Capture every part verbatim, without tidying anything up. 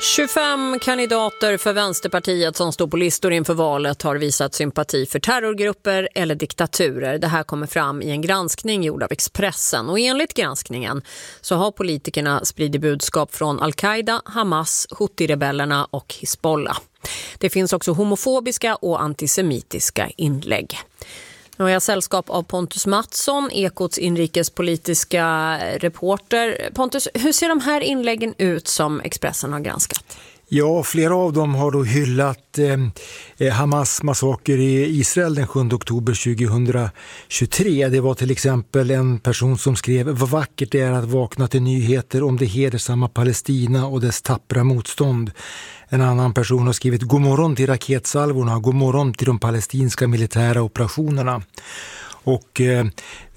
tjugofem kandidater för Vänsterpartiet som står på listor inför valet har visat sympati för terrorgrupper eller diktaturer. Det här kommer fram i en granskning gjord av Expressen. Och enligt granskningen så har politikerna spridit budskap från Al-Qaida, Hamas, Houthi-rebellerna och Hizbollah. Det finns också homofobiska och antisemitiska inlägg. Nu har jag sällskap av Pontus Mattsson, Ekots inrikespolitiska reporter. Pontus, hur ser de här inläggen ut som Expressen har granskat? Ja, flera av dem har då hyllat eh, Hamas massaker i Israel den sjunde oktober tjugohundratjugotre. Det var till exempel en person som skrev: vad vackert det är att vakna till nyheter om det hedersamma Palestina och dess tappra motstånd. En annan person har skrivit: god morgon till raketsalvorna, god morgon till de palestinska militära operationerna. Och eh,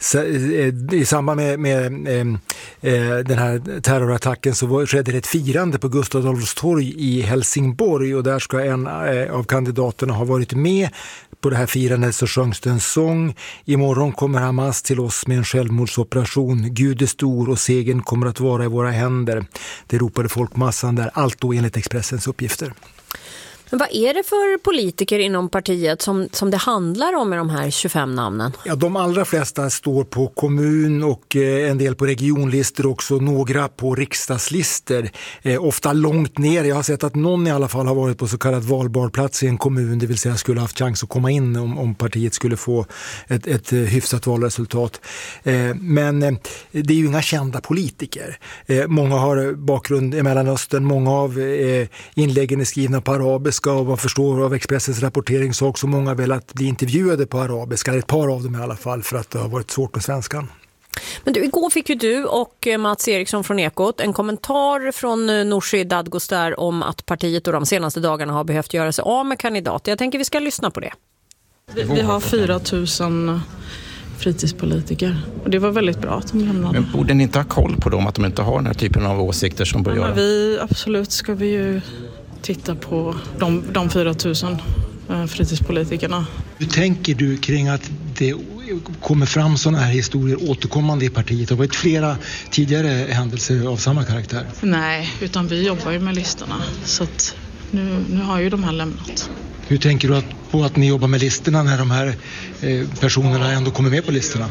i samband med, med eh, den här terrorattacken så var, skedde det ett firande på Gustav Adolfs torg i Helsingborg, och där ska en eh, av kandidaterna ha varit med på det här firandet. Så sjöngs det en sång: imorgon kommer Hamas till oss med en självmordsoperation, Gud är stor och segern kommer att vara i våra händer. Det ropade folkmassan där, allt då enligt Expressens uppgifter. Men vad är det för politiker inom partiet som, som det handlar om med de här tjugofem namnen? Ja, de allra flesta står på kommun och eh, en del på regionlistor också, några på riksdagslistor. Eh, ofta långt ner. Jag har sett att någon i alla fall har varit på så kallad valbar plats i en kommun, det vill säga skulle ha haft chans att komma in om, om partiet skulle få ett, ett hyfsat valresultat. Eh, men eh, det är ju inga kända politiker. Eh, många har bakgrund i Mellanöstern, många av eh, inläggen är skrivna på arabiska, och vad förstår av Expressens rapportering så också många velat bli intervjuade på arabiska, ett par av dem i alla fall, för att det har varit svårt med svenskan. Men du, igår fick ju du och Mats Eriksson från Ekot en kommentar från Nooshi Dadgostar om att partiet då de senaste dagarna har behövt göra sig av med kandidater. Jag tänker vi ska lyssna på det. Vi, vi har fyra tusen fritidspolitiker, och det var väldigt bra att de lämnade. Men borde ni inte ha koll på dem, att de inte har den här typen av åsikter som bör ja, göra? Vi, absolut ska vi ju titta på de, de fyra tusen eh, fritidspolitikerna. Hur tänker du kring att det kommer fram sådana här historier återkommande i partiet? Det har varit flera tidigare händelser av samma karaktär. Nej, utan vi jobbar ju med listorna, så att nu, nu har ju de här lämnat. Hur tänker du att, på att ni jobbar med listorna när de här eh, personerna ändå kommer med på listorna?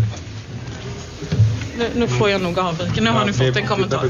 Nu, nu får jag nog avvika, nu har ni fått en kommentar.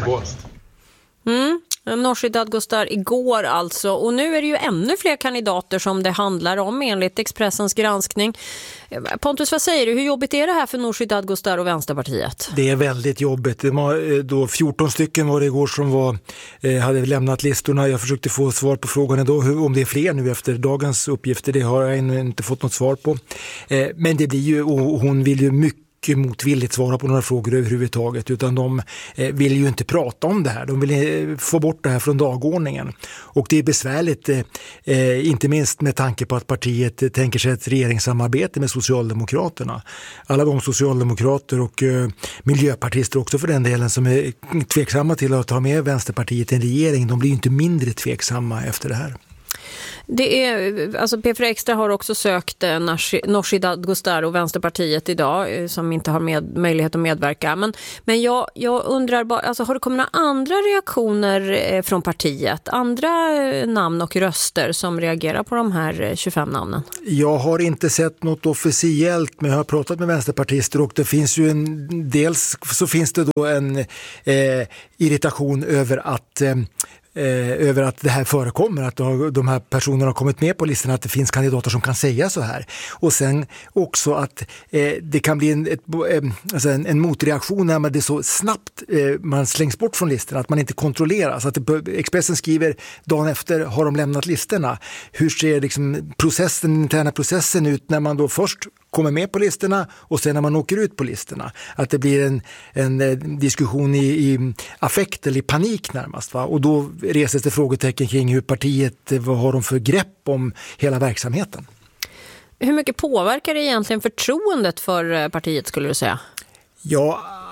Mm. Nooshi Dadgostar igår alltså, och nu är det ju ännu fler kandidater som det handlar om enligt Expressens granskning. Pontus, vad säger du? Hur jobbigt är det här för Nooshi Dadgostar och Vänsterpartiet? Det är väldigt jobbigt. Det var då fjorton stycken var det igår som var, eh, hade lämnat listorna. Jag försökte få svar på frågan idag hur, om det är fler nu efter dagens uppgifter. Det har jag inte fått något svar på. Eh, men det blir ju, och hon vill ju mycket motvilligt svara på några frågor överhuvudtaget, utan de eh, vill ju inte prata om det här. De vill eh, få bort det här från dagordningen. Och det är besvärligt, eh, inte minst med tanke på att partiet eh, tänker sig ett regeringssamarbete med Socialdemokraterna. Alla de socialdemokrater och eh, miljöpartister också för den delen som är tveksamma till att ta med Vänsterpartiet i en regering, de blir ju inte mindre tveksamma efter det här. Det är, alltså P fyra Extra har också sökt eh, Nooshi Dadgostar och Vänsterpartiet idag eh, som inte har med, möjlighet att medverka. Men, men jag, jag undrar bara, alltså, har det kommit några andra reaktioner eh, från partiet? Andra eh, namn och röster som reagerar på de här eh, tjugofem namnen? Jag har inte sett något officiellt, men jag har pratat med vänsterpartister, och det finns ju en, dels så finns det då en eh, irritation över att eh, Eh, över att det här förekommer, att de här personerna har kommit med på listan, att det finns kandidater som kan säga så här. Och sen också att eh, det kan bli en, ett, eh, alltså en, en motreaktion när man det är så snabbt eh, man slängs bort från listorna, att man inte kontrollerar. Så att det, Expressen skriver dagen efter har de lämnat listorna. Hur ser liksom processen, den interna processen ut när man då först kommer med på listorna och sen när man åker ut på listorna? Att det blir en, en diskussion i, i affekt eller i panik närmast, va? Och då reses det frågetecken kring hur partiet, vad har de för grepp om hela verksamheten? Hur mycket påverkar det egentligen förtroendet för partiet, skulle du säga? Ja,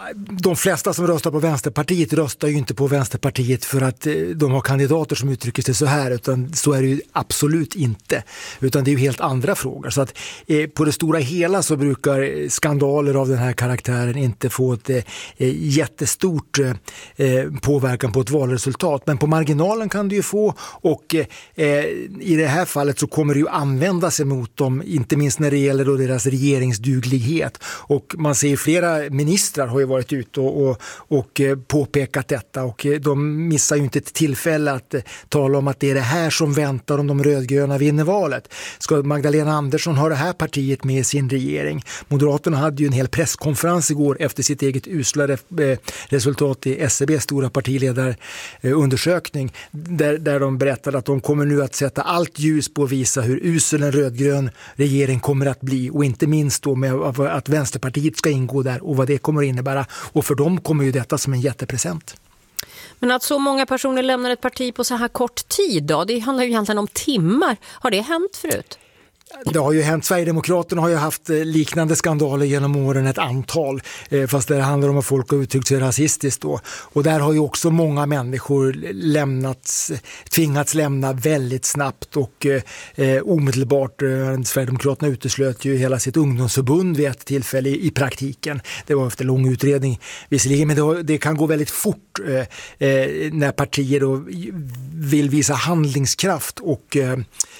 de flesta som röstar på Vänsterpartiet röstar ju inte på Vänsterpartiet för att de har kandidater som uttrycker sig så här, utan så är det ju absolut inte. Utan det är ju helt andra frågor. Så att eh, på det stora hela så brukar skandaler av den här karaktären inte få ett eh, jättestort eh, påverkan på ett valresultat. Men på marginalen kan det ju få, och eh, i det här fallet så kommer det ju användas emot dem, inte minst när det gäller då deras regeringsduglighet. Och man ser flera ministrar har ju varit ute och, och, och påpekat detta, och de missar ju inte ett tillfälle att tala om att det är det här som väntar om de rödgröna vinner valet. Ska Magdalena Andersson ha det här partiet med i sin regering? Moderaterna hade ju en hel presskonferens igår efter sitt eget usla resultat i S C B:s stora partiledarundersökning, där, där de berättade att de kommer nu att sätta allt ljus på att visa hur usel en rödgrön regering kommer att bli, och inte minst då med att Vänsterpartiet ska ingå där och vad det kommer att innebära. Och för dem kommer ju detta som en jättepresent. Men att så många personer lämnar ett parti på så här kort tid då, det handlar ju egentligen om timmar. Har det hänt förut? Det har ju hänt. Sverigedemokraterna har ju haft liknande skandaler genom åren, ett antal, fast det handlar om att folk har uttryckt sig rasistiskt då. Och där har ju också många människor lämnats, tvingats lämna väldigt snabbt och eh, omedelbart. Sverigedemokraterna uteslöt ju hela sitt ungdomsförbund vid ett tillfälle i, i praktiken. Det var efter lång utredning visserligen, men det, det kan gå väldigt fort eh, när partier då vill visa handlingskraft och eh,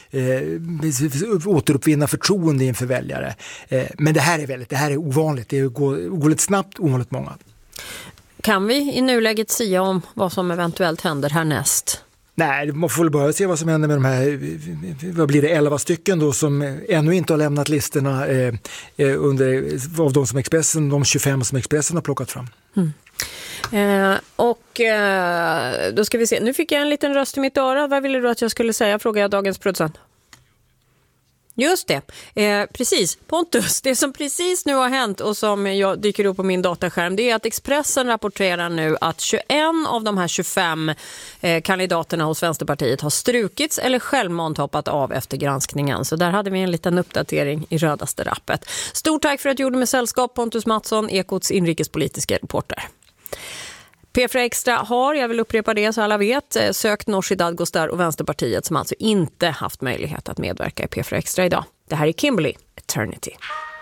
återuppvinna förtroende inför väljare. Men det här är väldigt, det här är ovanligt. Det går ovanligt snabbt, ovanligt många. Kan vi i nuläget säga om vad som eventuellt händer härnäst? Nej, man får väl börja se vad som händer med de här, vad blir det, elva stycken då som ännu inte har lämnat listorna eh, under, av de som Expressen, de tjugofem som Expressen har plockat fram. Mm. Eh, och eh, då ska vi se, nu fick jag en liten röst i mitt öra. Vad ville du att jag skulle säga, frågar jag dagens producent. Just det, eh, precis. Pontus, det som precis nu har hänt och som jag dyker upp på min dataskärm, det är att Expressen rapporterar nu att tjugoen av de här tjugofem eh, kandidaterna hos Vänsterpartiet har strukits eller självmant hoppat av efter granskningen. Så där hade vi en liten uppdatering i rödaste rappet. Stort tack för att du gjorde med sällskap, Pontus Mattsson, Ekots inrikespolitiska reporter. P fyra Extra har, jag vill upprepa det så alla vet, sökt Nooshi Dadgostar och Vänsterpartiet som alltså inte haft möjlighet att medverka i P fyra Extra idag. Det här är Kimberly, Eternity.